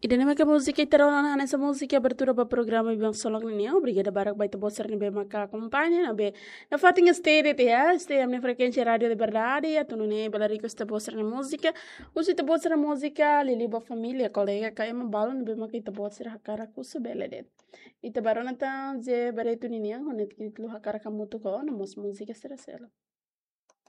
E daí que música e terá na nessa música abertura para programa e bem solong niya. Obrigada barak baita bossar ni be maka acompanha na be. Na fatinha stay de ya, stay amne frequência rádio de verdade, ya tu ne bela rico sta bossar na música. Usi ta bossar na música, lili ba família, colega kaya mabalo ni be maka ita bossar hakara kusu bela det. Ita barona ta je bare tu niya, honet kitlu hakara kamutu ko na mos música será sela.